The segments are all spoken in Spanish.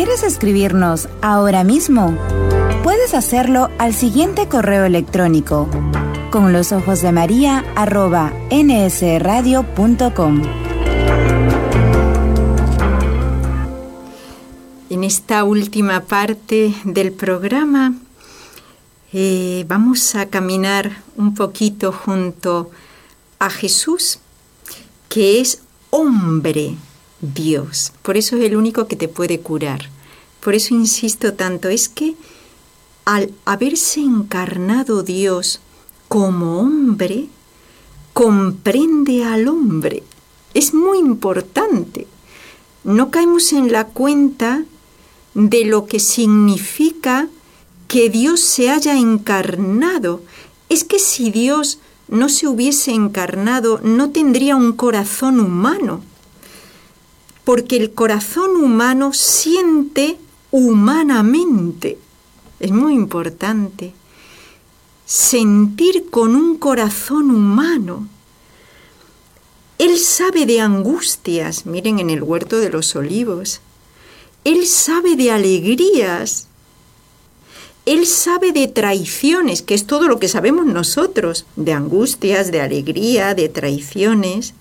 ¿Quieres escribirnos ahora mismo? Puedes hacerlo al siguiente correo electrónico: conlosojosdemaria@nsradio.com. En esta última parte del programa vamos a caminar un poquito junto a Jesús, que es hombre Dios. Por eso es el único que te puede curar. Por eso insisto tanto, es que al haberse encarnado Dios como hombre, comprende al hombre. Es muy importante. No caemos en la cuenta de lo que significa que Dios se haya encarnado. Es que si Dios no se hubiese encarnado, no tendría un corazón humano, porque el corazón humano siente humanamente. Es muy importante sentir con un corazón humano. Él sabe de angustias, miren en el huerto de los olivos. Él sabe de alegrías. Él sabe de traiciones, que es todo lo que sabemos nosotros, de angustias, de alegría, de traiciones.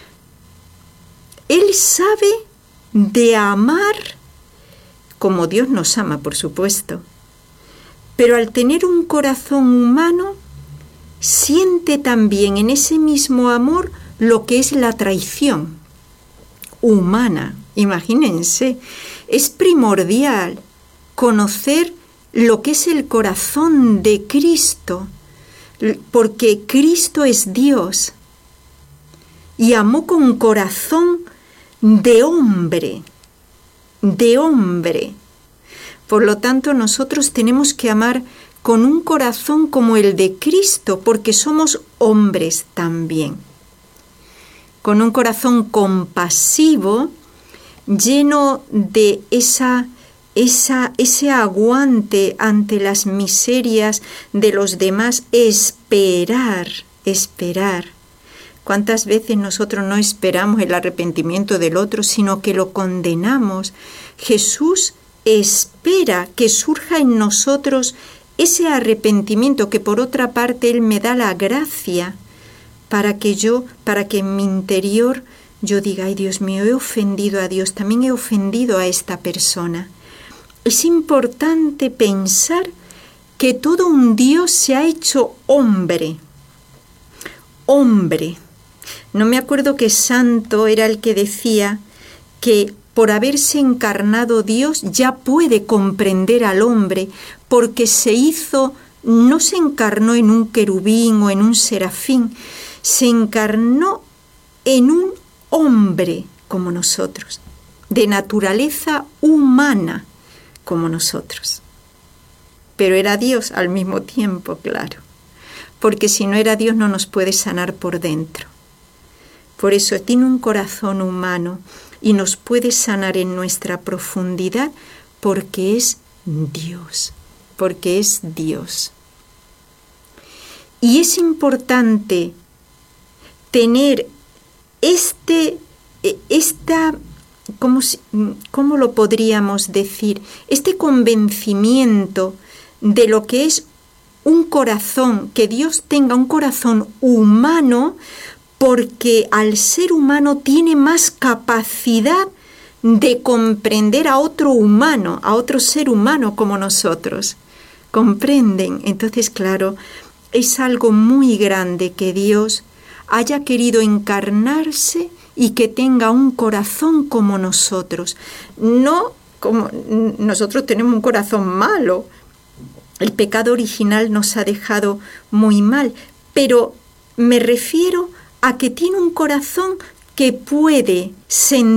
Él sabe de amar como Dios nos ama, por supuesto. Pero al tener un corazón humano, siente también en ese mismo amor lo que es la traición humana. Imagínense, es primordial conocer lo que es el corazón de Cristo, porque Cristo es Dios y amó con corazón de hombre, de hombre. Por lo tanto, nosotros tenemos que amar con un corazón como el de Cristo, porque somos hombres también. Con un corazón compasivo, lleno de ese aguante ante las miserias de los demás, esperar. ¿Cuántas veces nosotros no esperamos el arrepentimiento del otro, sino que lo condenamos? Jesús espera que surja en nosotros ese arrepentimiento, que por otra parte Él me da la gracia para que en mi interior yo diga: ay, Dios mío, he ofendido a Dios, también he ofendido a esta persona. Es importante pensar que todo un Dios se ha hecho hombre. Hombre. No me acuerdo qué santo era el que decía que por haberse encarnado Dios ya puede comprender al hombre, porque no se encarnó en un querubín o en un serafín, se encarnó en un hombre como nosotros, de naturaleza humana como nosotros. Pero era Dios al mismo tiempo, claro, porque si no era Dios no nos puede sanar por dentro. Por eso tiene un corazón humano y nos puede sanar en nuestra profundidad, porque es Dios, porque es Dios. Y es importante tener ¿cómo lo podríamos decir? Este convencimiento de lo que es un corazón, que Dios tenga un corazón humano, porque al ser humano tiene más capacidad de comprender a otro humano, a otro ser humano como nosotros. ¿Comprenden? Entonces, claro, es algo muy grande que Dios haya querido encarnarse y que tenga un corazón como nosotros. No como nosotros tenemos un corazón malo. El pecado original nos ha dejado muy mal, pero me refiero a que tiene un corazón que puede sentir